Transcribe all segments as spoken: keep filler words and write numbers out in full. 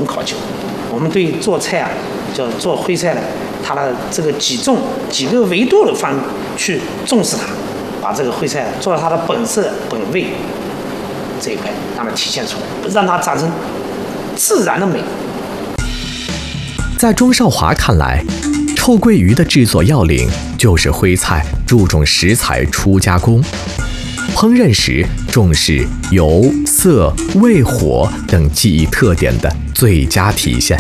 很考究。我们对做菜啊，叫做徽菜呢，它的这个几重几个维度的方去重视它，把这个徽菜做到它的本色本味这一块，让它体现出来，让它产生自然的美。 在钟少华看来，臭鳜鱼的制作要领就是徽菜注重食材初加工，烹饪时重视油、色、味、火等技艺特点的最佳体现。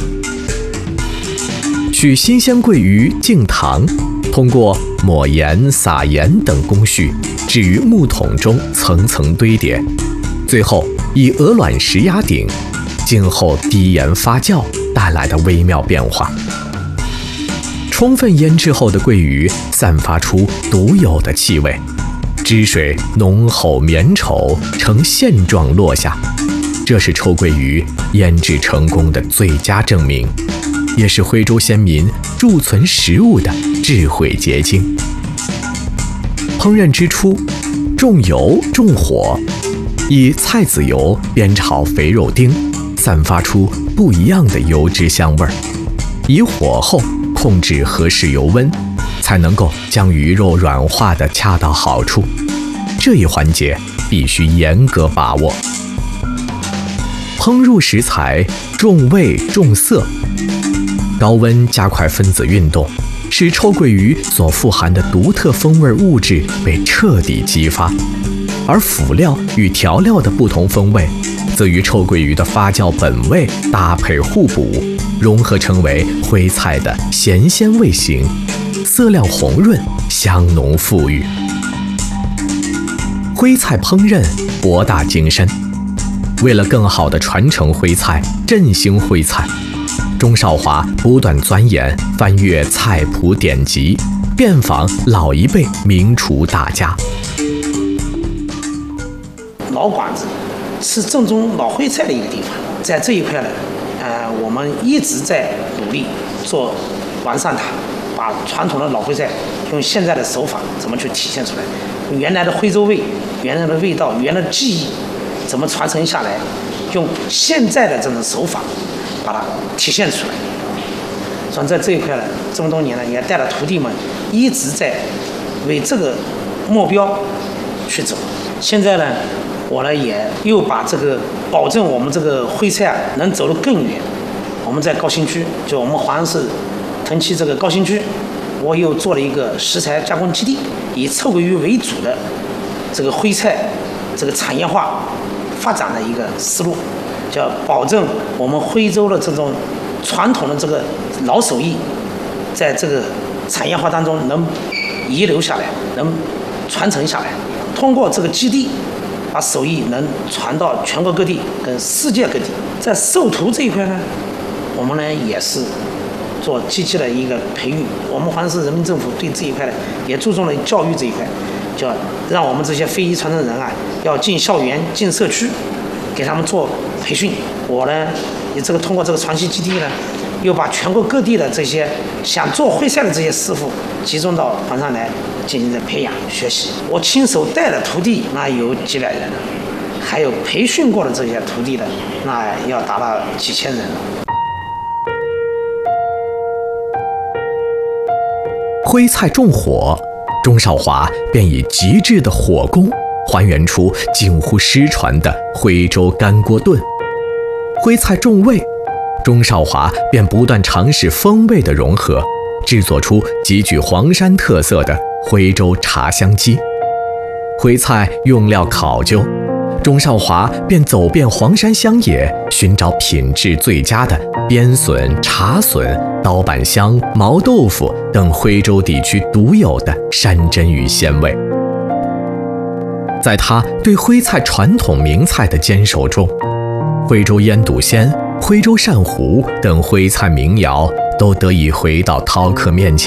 取新鲜鳜鱼净糖，通过抹盐、撒盐等工序置于木桶中层层堆叠，最后以鹅卵石压顶，静候低盐发酵带来的微妙变化。充分腌制后的鳜鱼散发出独有的气味，汁水浓厚绵稠，呈线状落下，这是臭鳜鱼腌制成功的最佳证明，也是徽州先民贮存食物的智慧结晶。烹饪之初，重油重火，以菜籽油煸炒肥肉丁，散发出不一样的油脂香味儿。以火后控制合适油温，才能够将鱼肉软化的恰到好处。这一环节必须严格把握。烹入食材重味重色，高温加快分子运动，使臭鳜鱼所富含的独特风味物质被彻底激发，而辅料与调料的不同风味，则与臭鳜鱼的发酵本味搭配互补，融合成为徽菜的咸鲜味型，色料红润，香浓馥郁。徽菜烹饪博大精深，为了更好地传承徽菜，振兴徽菜，钟少华不断钻研翻阅菜谱典籍，遍访老一辈名厨大家。 老馆子是正宗老徽菜的一个地方，在这一块呢，呃，我们一直在努力做完善它，把传统的老徽菜用现在的手法怎么去体现出来，原来的徽州味、原来的味道、原来的技艺怎么传承下来，用现在的这种手法把它体现出来。所以在这一块呢，这么多年呢，也带了徒弟们一直在为这个目标去走。现在呢，我呢也又把这个保证我们这个徽菜啊能走得更远。我们在高新区，就我们华安市藤溪这个高新区，我又做了一个食材加工基地，以臭鳜鱼为主的这个徽菜这个产业化发展的一个思路，叫保证我们徽州的这种传统的这个老手艺，在这个产业化当中能遗留下来，能传承下来。通过这个基地，把手艺能传到全国各地跟世界各地。在授徒这一块呢，我们呢也是做积极的一个培育。我们华安市人民政府对这一块呢也注重了教育这一块，叫让我们这些非遗传承人啊要进校园、进社区，给他们做培训。我呢也这个通过这个传习基地呢，又把全国各地的这些想做徽菜的这些师傅集中到华山来进行的培养学习。我亲手带的徒弟那有几百人，还有培训过的这些徒弟的那要达到几千人了。 徽菜重火，钟少华便以极致的火功还原出近乎失传的徽州干锅炖。徽菜重味，钟少华便不断尝试风味的融合，制作出极具黄山特色的徽州茶香鸡。徽菜用料考究，钟少华便走遍黄山乡野，寻找品质最佳的边笋、茶笋、刀板香、毛豆腐等徽州地区独有的山珍与鲜味。在他对徽菜传统名菜的坚守中，徽州腌笃鲜、徽州鳝糊等徽菜名肴都得以回到饕客面前。